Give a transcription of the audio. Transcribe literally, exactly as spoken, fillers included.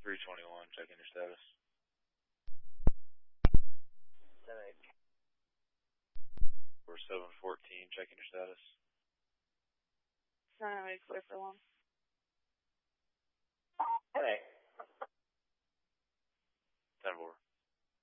three twenty-one, checking your status. ten eight. We're seven fourteen, checking your status. nine oh eight, clear for long.